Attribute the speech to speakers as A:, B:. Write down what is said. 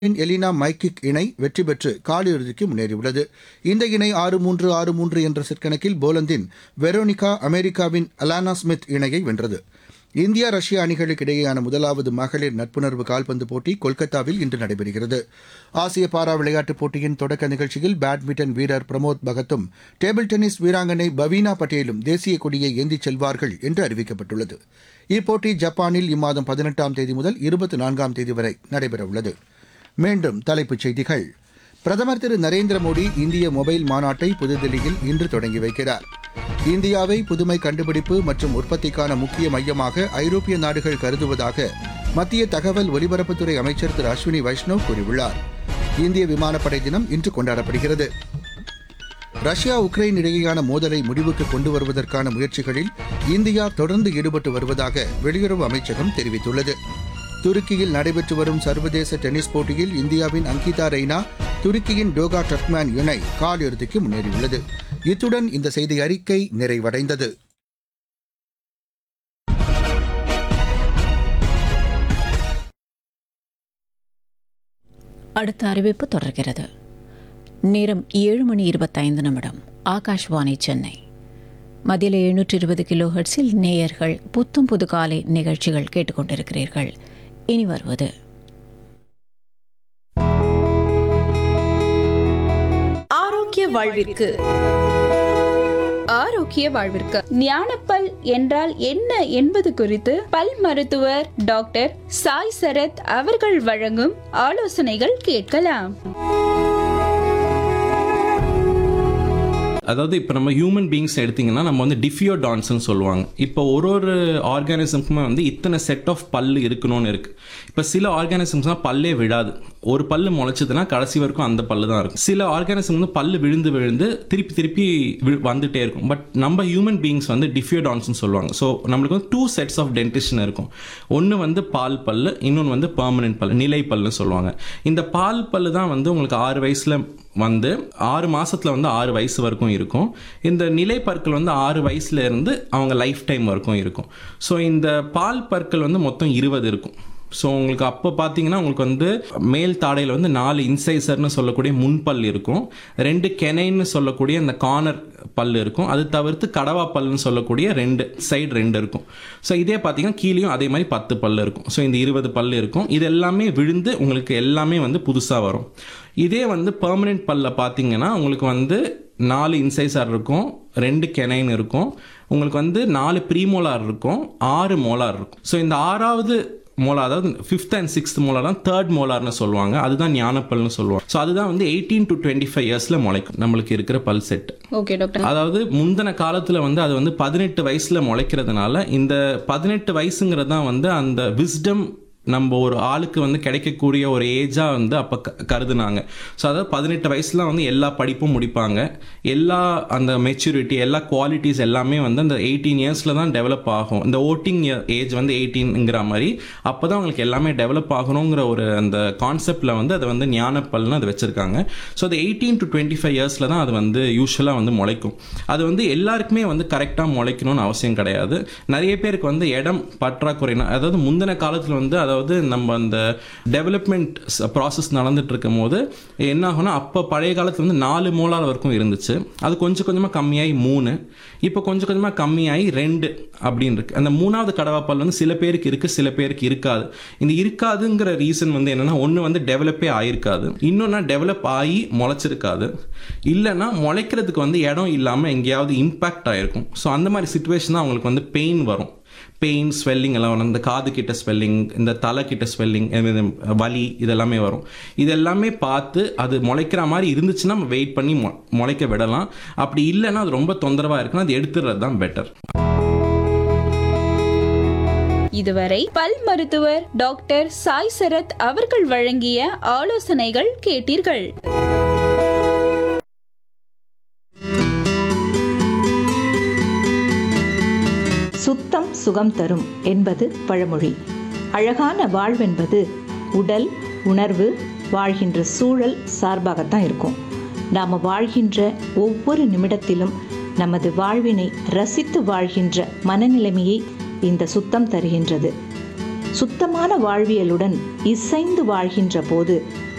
A: Elina மைக்கிக் இணை வெற்றி பெற்று காலிறுதிக்கு முன்னேறியுள்ளது. இந்த இணை 6-3, 6-3 என்ற செட் கணக்கில் போலந்தின் வெரோனிகா அமெரிக்காவின் அலானா ஸ்மித் இணையை வென்றது. இந்தியா ரஷ்யா அணிகளுக்கு இடையேயான முதலாவது மகளிர் நட்புணர்வு கால்பந்து போட்டி கொல்கத்தாவில் இன்று நடைபெறுகிறது. ஆசிய பாரா விளையாட்டுப் போட்டியின் தொடக்க நிகழ்ச்சியில் பேட்மிண்டன் வீரர் பிரமோத் பகத்தும் டேபிள் டென்னிஸ் வீராங்கனை பவீனா பட்டேலும் தேசிய கொடியை ஏந்திச் செல்வார்கள் என்று அறிவிக்கப்பட்டுள்ளது. இப்போட்டி ஜப்பானில் இம்மாதம் 18ஆம் தேதி முதல் 24ஆம் தேதி வரை நடைபெறவுள்ளது. மீண்டும் தலைப்புச் செய்திகள். பிரதமர் திரு நரேந்திர மோடி இந்திய மொபைல் மாநாட்டை புதுதில்லியில் இன்று தொடங்கி வைக்கிறார். இந்தியாவை புதுமை கண்டுபிடிப்பு மற்றும் உற்பத்திக்கான முக்கிய மையமாக ஐரோப்பிய நாடுகள் கருதுவதாக மத்திய தகவல் ஒலிபரப்புத்துறை அமைச்சர் திரு அஸ்வினி வைஷ்ணவ் கூறியுள்ளார். இந்திய விமானப்படை தினம் இன்று கொண்டாடப்படுகிறது. ரஷ்யா உக்ரைன் இடையேயான மோதலை முடிவுக்கு கொண்டு வருவதற்கான முயற்சிகளில் இந்தியா தொடர்ந்து ஈடுபட்டு வருவதாக வெளியுறவு அமைச்சகம் தெரிவித்துள்ளது. துருக்கியில் நடைபெற்று வரும் சர்வதேச டென்னிஸ் போட்டியில் இந்தியாவின் அங்கிதா ரெய்னா துருக்கியின் டோகா டர்க்மேன் இணை காலிறுதிக்கு முன்னேறியுள்ளது. இத்துடன் இந்த செய்தி அறிக்கை நிறைவடைந்தது.
B: அடுத்த அறிவிப்பு தொடர்கிறது. நேரம் 7:25. ஆகாஷ்வாணி சென்னை. மதியில் 720 கிலோஹெர்ட்ஸில் நேயர்கள் புத்தும் புது காலை நிகழ்ச்சிகள் கேட்டுக்கொண்டிருக்கிறீர்கள். இனி வருவது
C: ஆரோக்கிய வாழ்விற்கு. ஆரோக்கிய வாழ்விற்கு ஞானப்பல் என்றால் என்ன என்பது குறித்து பல் மருத்துவர் டாக்டர் சாய் சரத் அவர்கள் வழங்கும் ஆலோசனைகள் கேட்கலாம்.
D: அதாவது இப்போ நம்ம ஹியூமன் பீயிங்ஸ் எடுத்திங்கன்னா நம்ம வந்து டிஃபியோடான்ஸ்ன்னு சொல்லுவாங்க. இப்போ ஒரு ஆர்கானிசம்க்குமே வந்து இத்தனை செட் ஆஃப் பல் இருக்கணும்னு இருக்குது. இப்போ சில ஆர்கானிசம்ஸ்னால் பல்லே விழாது. ஒரு பல் முளைச்சதுன்னா கடைசி வரைக்கும் அந்த பல்லு தான் இருக்கும். சில ஆர்கானிசம் வந்து பல் விழுந்து திருப்பி வந்துட்டே இருக்கும். பட் நம்ம ஹியூமன் பீயிங்ஸ் வந்து டிஃபியோடான்ஸ்னு சொல்லுவாங்க. ஸோ நம்மளுக்கு வந்து 2 sets ஆஃப் டென்டிஷன் இருக்கும். ஒன்று வந்து பால் பல், இன்னொன்று வந்து பெர்மனன்ட் பல், நிலை பல்னு சொல்லுவாங்க. இந்த பால் பல் தான் வந்து உங்களுக்கு 6 வயசில் வந்து 6 மாதத்தில் வந்து 6 வயசு வரைக்கும் இருக்கும். இந்த நிலை பற்கள் வந்து 6 வயசுல இருந்து அவங்க லைஃப் டைம் வரைக்கும் இருக்கும். ஸோ இந்த பால் பற்கள் வந்து மொத்தம் 20 இருக்கும். ஸோ உங்களுக்கு அப்போ பார்த்தீங்கன்னா உங்களுக்கு வந்து மேல் தாடையில் வந்து 4 இன்சைசர்னு சொல்லக்கூடிய முன்பல் இருக்கும், 2 கெனைன்னு சொல்லக்கூடிய அந்த கார்னர் பல் இருக்கும், அது தவிர்த்து கடவா பல்னு சொல்லக்கூடிய 2 சைடு 2 இருக்கும். ஸோ இதே பார்த்தீங்கன்னா கீழேயும் அதே மாதிரி 10 பல் இருக்கும். ஸோ இந்த 20 பல் இருக்கும். இது எல்லாமே விழுந்து உங்களுக்கு எல்லாமே வந்து புதுசாக வரும். இதே வந்து பெர்மனன்ட் பல்ல பார்த்தீங்கன்னா உங்களுக்கு வந்து 4 இன்சைசர் இருக்கும், 2 கெனைன் இருக்கும், உங்களுக்கு வந்து 4 ப்ரீமோலார் இருக்கும், 6 மோலார் இருக்கும். ஸோ இந்த 6வது மோலார், அதாவது 5th and 6th மோலார் தான் 3rd மோலார்னு சொல்லுவாங்க. அதுதான் ஞானப்பல்னு சொல்லுவாங்க. ஸோ அதுதான் வந்து 18 to 25 இயர்ஸ்ல முளைக்கும் நம்மளுக்கு இருக்கிற பல் செட்.
C: Okay doctor.
D: அதாவது முந்தின காலத்தில் வந்து அது வந்து 18 வயசுல முளைக்கிறதுனால இந்த 18 வயசுங்கிறது தான் வந்து அந்த விஸ்டம் நம்ம ஒரு ஆளுக்கு வந்து கிடைக்கக்கூடிய ஒரு ஏஜாக வந்து அப்போ கருதுனாங்க. ஸோ அதாவது 18 வயசுல வந்து எல்லா படிப்பும் முடிப்பாங்க, எல்லா அந்த மெச்சூரிட்டி எல்லா குவாலிட்டிஸ் எல்லாமே வந்து அந்த 18 இயர்ஸில் தான் டெவலப் ஆகும். இந்த ஓட்டிங் ஏஜ் வந்து 18ங்கிற மாதிரி அப்போ தான் அவங்களுக்கு எல்லாமே டெவலப் ஆகணுங்கிற ஒரு அந்த கான்செப்டில் வந்து அதை வந்து ஞானப்பல்னு அதை வச்சுருக்காங்க. ஸோ அது 18 to 25 இயர்ஸில் தான் அது வந்து யூஸ்வலாக வந்து முளைக்கும். அது வந்து எல்லாருக்குமே வந்து கரெக்டாக முளைக்கணும்னு அவசியம் கிடையாது. நிறைய பேருக்கு வந்து இடம் பற்றாக்குறைனா, அதாவது முந்தின காலத்தில் வந்து அதாவது நம்ம அந்த டெவலப்மெண்ட் ப்ராசஸ் நடந்துட்டு இருக்கும் போது என்ன ஆகும்னா, அப்போ பழைய காலத்தில் வந்து 4 மோலார் வரைக்கும் இருந்துச்சு. அது கொஞ்சம் கொஞ்சமாக கம்மியாகி 3, இப்போ கொஞ்சம் கொஞ்சமாக கம்மியாகி 2 அப்படின்னு இருக்கு. அந்த 3வது கடவா பல் வந்து சில பேருக்கு இருக்குது, சில பேருக்கு இருக்காது. இந்த இருக்காதுங்கிற ரீசன் வந்து என்னன்னா, ஒன்று வந்து டெவலப்பே ஆயிருக்காது, இன்னொன்னா டெவலப் ஆகி முளைச்சிருக்காது, இல்லைன்னா முளைக்கிறதுக்கு வந்து இடம் இல்லாமல் எங்கேயாவது இம்பேக்ட் ஆகிருக்கும். ஸோ அந்த மாதிரி சுச்சுவேஷன் தான் அவங்களுக்கு வந்து பெயின் வரும். பெயின், ஸ்வெல்லிங் எல்லாம் வரும். இந்த காது கிட்ட ஸ்வெல்லிங், இந்த தலை கிட்ட ஸ்வெல்லிங், வலி, இதெல்லாமே வரும். இதெல்லாமே பார்த்து அது முளைக்கிற மாதிரி இருந்துச்சுன்னா நம்ம வெயிட் பண்ணி முளைக்க விடலாம். அப்படி இல்லைன்னா அது ரொம்ப தொந்தரவாக இருக்குன்னா அது எடுத்துடுறது தான் பெட்டர்.
C: இதுவரை பல் மருத்துவர் டாக்டர் சாய் சரத் அவர்கள் வழங்கிய ஆலோசனைகள் கேட்டீர்கள்.
E: சுத்தம் சுகம் தரும் என்பது பழமொழி. அழகான வாழ்வென்பது உடல், உணர்வு, வாழ்கின்ற சூழல் சார்பாகத்தான் இருக்கும். நாம் வாழ்கின்ற ஒவ்வொரு நிமிடத்திலும் நமது வாழ்வினை ரசித்து வாழ்கின்ற மனநிலைமையை இந்த சுத்தம் தருகின்றது. சுத்தமான வாழ்வியலுடன் இசைந்து வாழ்கின்ற போது